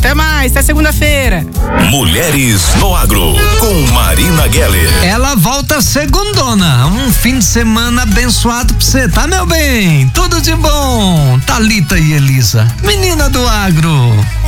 Até mais, até segunda-feira. Mulheres no Agro, com Marina Geller. Ela volta segundona. Um fim de semana abençoado pra você, tá, meu bem? Tudo de bom. Thalita e Elisa, menina do agro.